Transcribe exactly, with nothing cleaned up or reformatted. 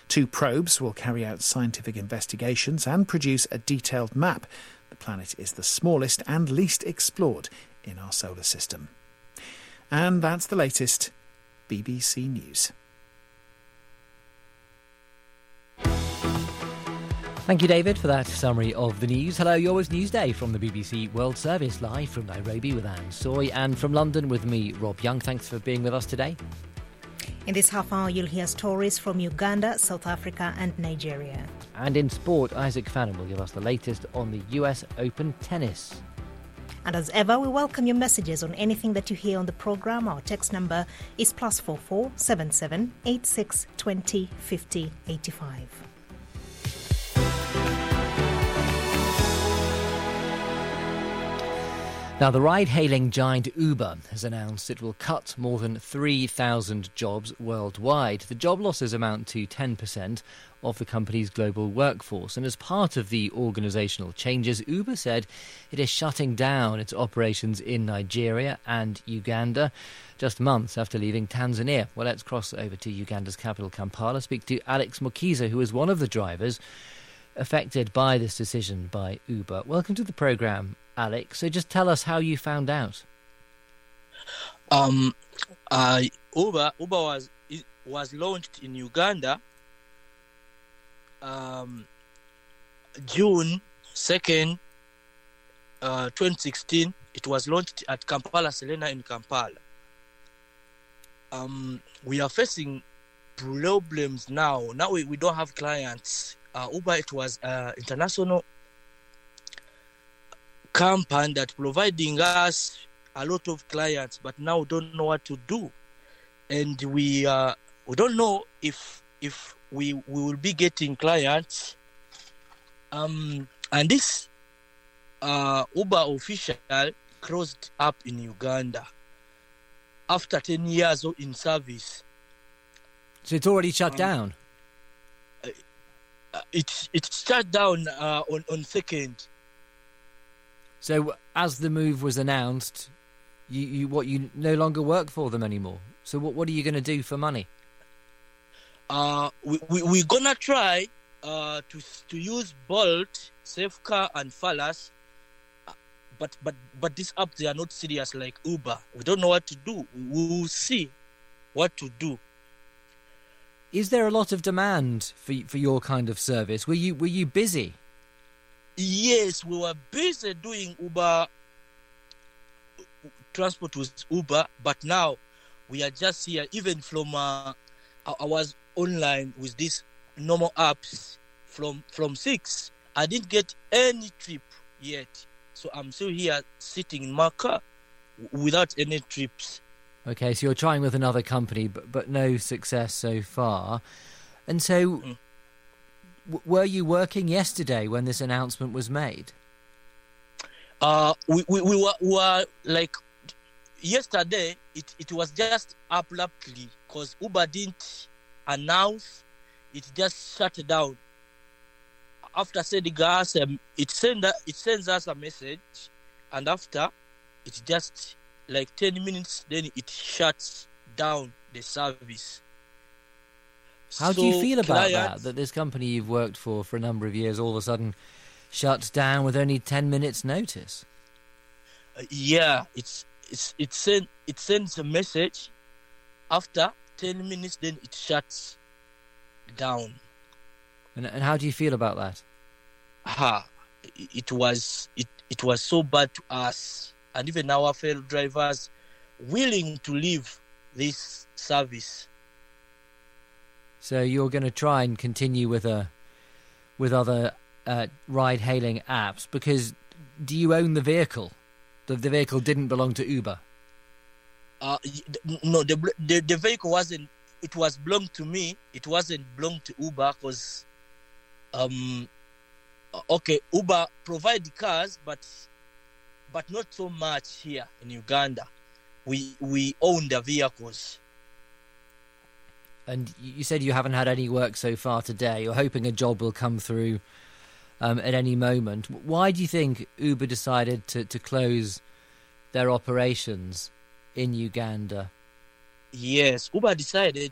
Two probes will carry out scientific investigations and produce a detailed map. The planet is the smallest and least explored in our solar system. And that's the latest B B C News. Thank you, David, for that summary of the news. Hello, you're with Newsday from the B B C World Service, live from Nairobi with Anne Soy, and from London with me, Rob Young. Thanks for being with us today. In this half hour, you'll hear stories from Uganda, South Africa and Nigeria. And in sport, Isaac Fannin will give us the latest on the U S Open tennis. And as ever, we welcome your messages on anything that you hear on the programme. Our text number is plus four four seven seven eight six twenty fifty eighty five. Now, the ride-hailing giant Uber has announced it will cut more than three thousand jobs worldwide. The job losses amount to ten percent of the company's global workforce. And as part of the organisational changes, Uber said it is shutting down its operations in Nigeria and Uganda just months after leaving Tanzania. Well, let's cross over to Uganda's capital, Kampala, speak to Alex Mukiza, who is one of the drivers affected by this decision by Uber. Welcome to the programme, Alex. So just tell us how you found out. Um, uh, Uber Uber was was launched in Uganda um, June second, uh, twenty sixteen. It was launched at Kampala Selena in Kampala. Um, we are facing problems now. Now we, we don't have clients. Uh, Uber, it was uh, international company that providing us a lot of clients, but now we don't know what to do, and we uh, we don't know if if we we will be getting clients. Um, and this uh, Uber official closed up in Uganda after ten years in service. So it's already shut um, down. Uh, it it shut down uh, on on second. So as the move was announced, you, you what you no longer work for them anymore. So what what are you going to do for money? Uh, we we we're gonna try uh to to use Bolt, Safecar, and Falas, uh, but but but these apps, they are not serious like Uber. We don't know what to do. We will see what to do. Is there a lot of demand for for your kind of service? Were you were you busy? Yes, we were busy doing Uber transport with Uber, but now we are just here. Even from uh, I was online with these normal apps from from six. I didn't get any trip yet, so I'm still here sitting in my car without any trips. Okay, so you're trying with another company, but but no success so far. And so, mm. w- were you working yesterday when this announcement was made? Uh, we we, we were, were like yesterday. It it was just abruptly because Uber didn't announce. It just shut down. After sending us, um, it send it sends us a message, and after it just. Like ten minutes, then it shuts down the service. How so do you feel about clients, that? That this company you've worked for for a number of years all of a sudden shuts down with only ten minutes' notice? Uh, yeah, it's it's it send it sends a message. After ten minutes, then it shuts down. And and how do you feel about that? Ha! It, it was it it was so bad to us. And even our fellow drivers willing to leave this service. So you're going to try and continue with a with other uh, ride-hailing apps because do you own the vehicle? The, the vehicle didn't belong to Uber. Uh, no, the, the the vehicle wasn't. It was belonged to me. It wasn't belonged to Uber because, um, okay, Uber provide the cars, but. But not so much here in Uganda. We we own the vehicles. And you said you haven't had any work so far today. You're hoping a job will come through um, at any moment. Why do you think Uber decided to, to close their operations in Uganda? Yes, Uber decided